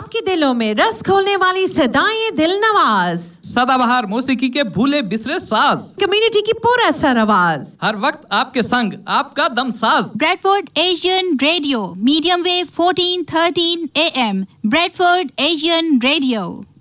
आपके दिलों में रस घोलने वाली सदाएं दिल नवाज, सदाबहार मौसीकी के भूले बिसरे साज, कम्युनिटी की पूरा सर आवाज, हर वक्त आपके संग आपका Damsaz. Bradford Asian radio, medium wave 1413 AM, Bradford Asian radio.